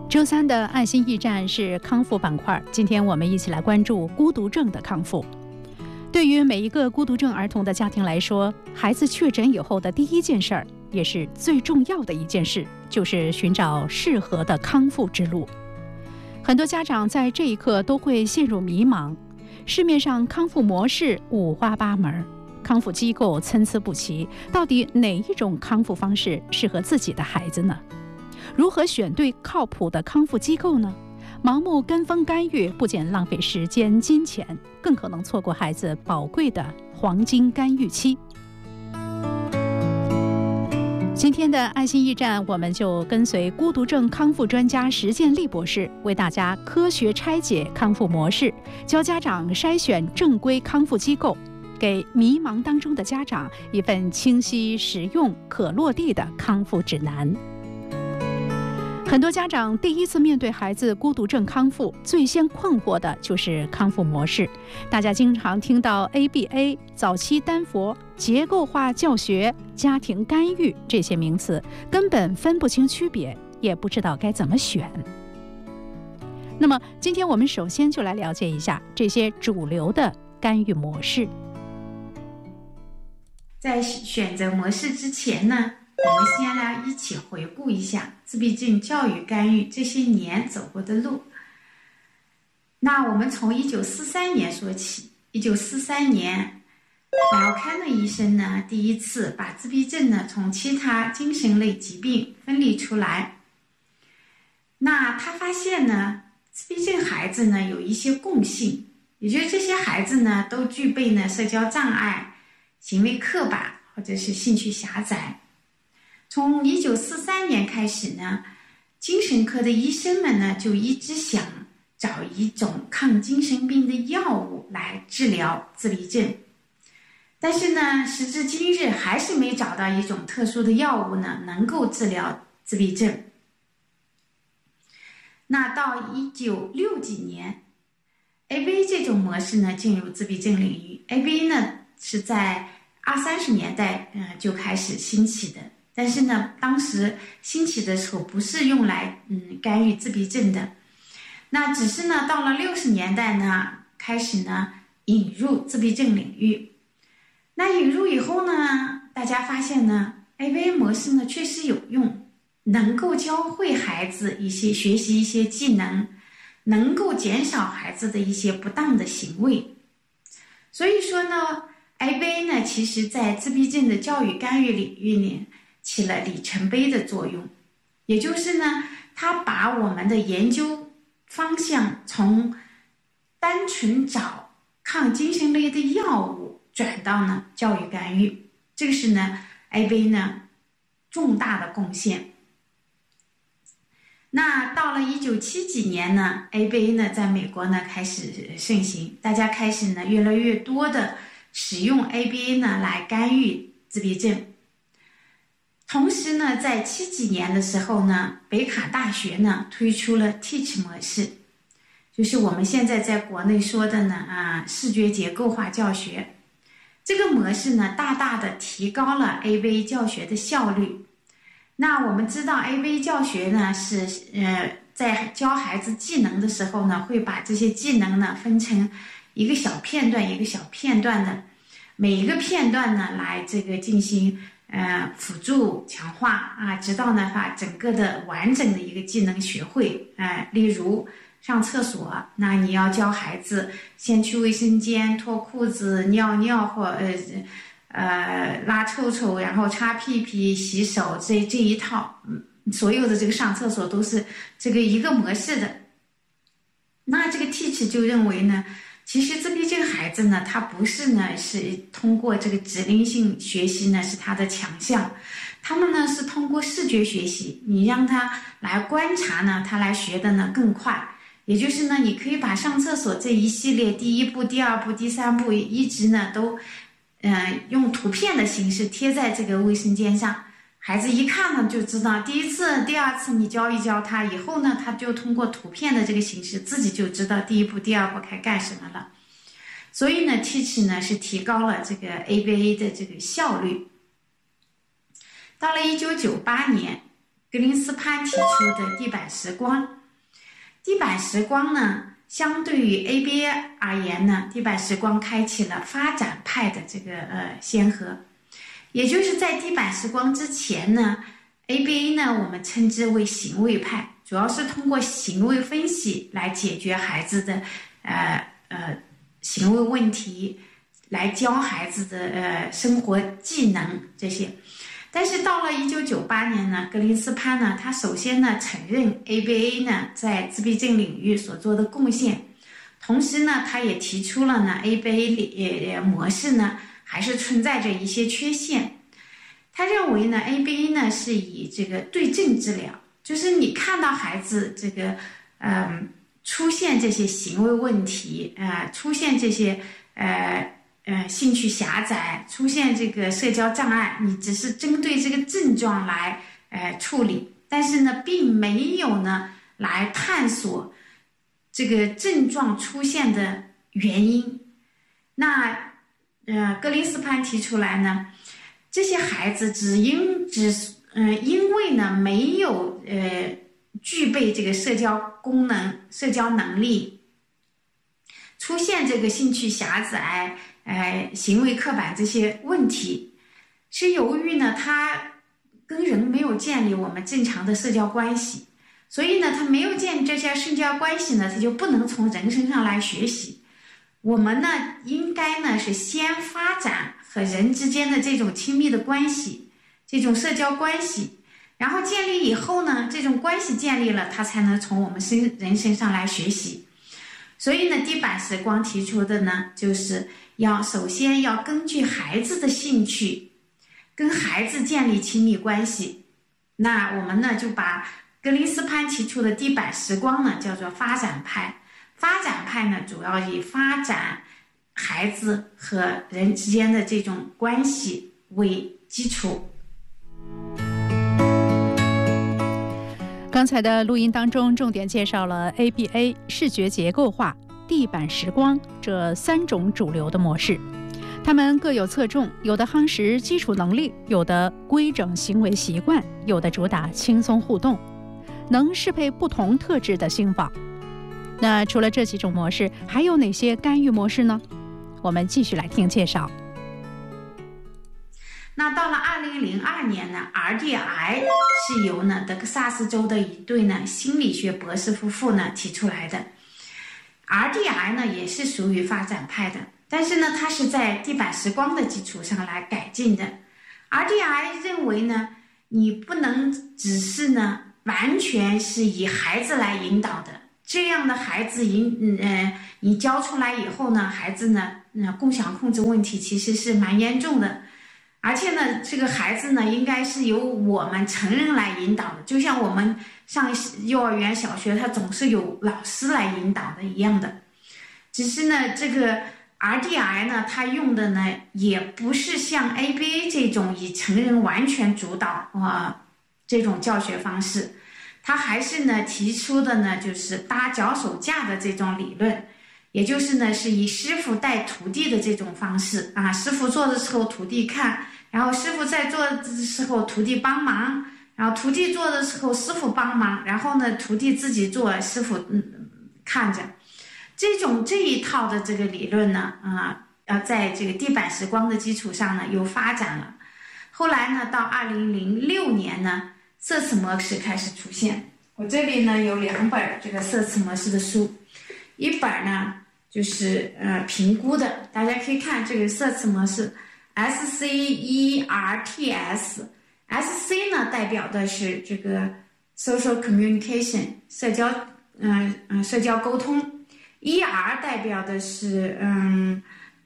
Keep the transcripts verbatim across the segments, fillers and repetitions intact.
周三的爱心驿站是康复板块，今天我们一起来关注孤独症的康复。对于每一个孤独症儿童的家庭来说，孩子确诊以后的第一件事儿，也是最重要的一件事，就是寻找适合的康复之路。很多家长在这一刻都会陷入迷茫，市面上康复模式五花八门，康复机构参差不齐，到底哪一种康复方式适合自己的孩子呢？如何选对靠谱的康复机构呢？盲目跟风干预不仅浪费时间金钱，更可能错过孩子宝贵的黄金干预期。今天的爱心驿站，我们就跟随孤独症康复专家石建立博士，为大家科学拆解康复模式，教家长筛选正规康复机构，给迷茫当中的家长一份清晰、实用、可落地的康复指南。很多家长第一次面对孩子孤独症康复，最先困惑的就是康复模式。大家经常听到 A B A、早期丹佛、结构化教学、家庭干预这些名词，根本分不清区别，也不知道该怎么选。那么今天我们首先就来了解一下这些主流的干预模式。 在选择模式之前呢，我们先来一起回顾一下自闭症教育干预这些年走过的路。那我们从一九四三年说起，一九四三年，莱奥康的医生呢，第一次把自闭症呢从其他精神类疾病分离出来。那他发现呢，自闭症孩子呢有一些共性，也就是这些孩子呢都具备呢社交障碍、行为刻板或者是兴趣狭窄。从一九四三年开始呢，精神科的医生们呢就一直想找一种抗精神病的药物来治疗自闭症，但是呢，时至今日还是没找到一种特殊的药物呢能够治疗自闭症。那到一九六几年 ，A B A 这种模式呢进入自闭症领域。A B A 呢是在二三十年代呃就开始兴起的。但是呢，当时兴起的时候不是用来嗯干预自闭症的，那只是呢到了六十年代呢开始呢引入自闭症领域。那引入以后呢，大家发现呢 A B A 模式呢确实有用，能够教会孩子一些学习一些技能，能够减少孩子的一些不当的行为。所以说呢 A B A 呢其实在自闭症的教育干预领域里起了里程碑的作用，也就是呢，它把我们的研究方向从单纯找抗精神类的药物转到呢教育干预，这个是呢 A B A 呢重大的贡献。那到了一九七几年呢 ，A B A 呢在美国呢开始盛行，大家开始呢越来越多的使用 A B A 呢来干预自闭症。同时呢，在七几年的时候呢，北卡大学呢推出了 Teach 模式，就是我们现在在国内说的呢啊视觉结构化教学。这个模式呢，大大的提高了 A B A 教学的效率。那我们知道 A B A 教学呢是呃在教孩子技能的时候呢，会把这些技能呢分成一个小片段一个小片段的，每一个片段呢来这个进行呃，辅助强化啊，直到呢把整个的完整的一个技能学会。呃，例如上厕所，那你要教孩子先去卫生间脱裤子、尿尿或呃呃拉臭臭，然后擦屁屁、洗手，这这一套，嗯，所有的这个上厕所都是这个一个模式的。那这个 Teach 就认为呢，其实自闭症孩子呢，他不是呢是通过这个指令性学习呢是他的强项，他们呢是通过视觉学习，你让他来观察呢，他来学的呢更快。也就是呢，你可以把上厕所这一系列第一步、第二步、第三步一直呢都，呃，用图片的形式贴在这个卫生间上。孩子一看呢就知道，第一次、第二次你教一教他以后呢，他就通过图片的这个形式，自己就知道第一步、第二步该干什么了。所以呢 ，Teach 呢是提高了这个 A B A 的这个效率。到了一九九八年， 格林斯潘提出的地板时光。地板时光呢，相对于 A B A 而言呢，地板时光开启了发展派的这个呃先河。也就是在地板时光之前呢， A B A 呢我们称之为行为派，主要是通过行为分析来解决孩子的呃呃行为问题，来教孩子的呃生活技能这些。但是到了一九九八年呢，格林斯潘呢，他首先呢承认 A B A 呢在自闭症领域所做的贡献，同时呢，他也提出了呢 A B A 模式呢还是存在着一些缺陷。他认为呢 A B A 呢是以这个对症治疗，就是你看到孩子这个嗯、呃、出现这些行为问题，呃出现这些呃呃兴趣狭窄，出现这个社交障碍，你只是针对这个症状来呃处理，但是呢并没有呢来探索这个症状出现的原因。那呃格林斯潘提出来呢，这些孩子只因只嗯、呃、因为呢没有呃具备这个社交功能、社交能力，出现这个兴趣狭窄、呃行为刻板这些问题，是由于呢他跟人没有建立我们正常的社交关系，所以呢他没有建立这些社交关系呢，他就不能从人身上来学习。我们呢应该呢是先发展和人之间的这种亲密的关系，这种社交关系，然后建立以后呢，这种关系建立了，他才能从我们身人身上来学习。所以呢地板时光提出的呢，就是要首先要根据孩子的兴趣跟孩子建立亲密关系。那我们呢就把格林斯潘提出的地板时光呢叫做发展派。发展派呢主要以发展孩子和人之间的这种关系为基础。 刚才的录音当中重点介绍了 A B A 视觉结构化、地板时光这三种主流的模式，它们各有侧重，有的夯实基础能力，有的规整行为习惯，有的主打轻松互动，能适配不同特质的新宝。那除了这几种模式，还有哪些干预模式呢？我们继续来听介绍。 那到了二零零二年呢 R D I 是由呢德克萨斯州的一对呢心理学博士夫妇呢提出来的。 R D I 呢也是属于发展派的，但是呢它是在地板时光的基础上来改进的。 R D I 认为呢，你不能只是呢完全是以孩子来引导的，这样的孩子引呃你教出来以后呢，孩子呢呃共享控制问题其实是蛮严重的。而且呢这个孩子呢应该是由我们成人来引导的，就像我们上幼儿园小学他总是有老师来引导的一样的。只是呢这个 R D I 呢他用的呢也不是像 A B A 这种以成人完全主导啊、呃、这种教学方式，他还是呢提出的呢就是搭脚手架的这种理论，也就是呢是以师傅带徒弟的这种方式啊，师傅做的时候徒弟看，然后师傅在做的时候徒弟帮忙，然后徒弟做的时候师傅帮忙，然后呢徒弟自己做，师傅嗯看着。这种这一套的这个理论呢啊要在这个地板时光的基础上呢又发展了。后来呢到二零零六年呢色词模式开始出现。我这里呢有两本这个色词模式的书，一本呢就是呃评估的，大家可以看这个色词模式 S C E R T S。 S C 呢代表的是这个 social communication 社交嗯嗯、呃、社交沟通， E R 代表的是嗯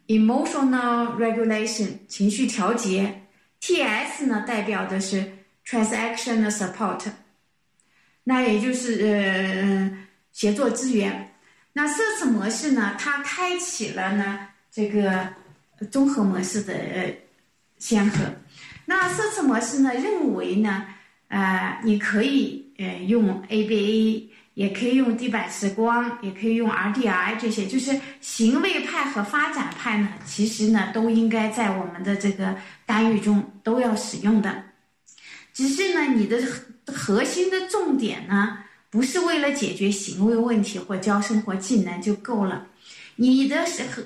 emotional regulation 情绪调节， T S 呢代表的是 transactional support， 那也就是呃协作资源。那色词模式呢它开启了呢这个综合模式的呃先河。那色词模式呢认为呢呃你可以呃用 A B A， 也可以用地板时光，也可以用 R D I， 这些就是行为派和发展派呢其实呢都应该在我们的这个干预中都要使用的。只是呢你的核心的重点呢，不是为了解决行为问题或教生活技能就够了。你的是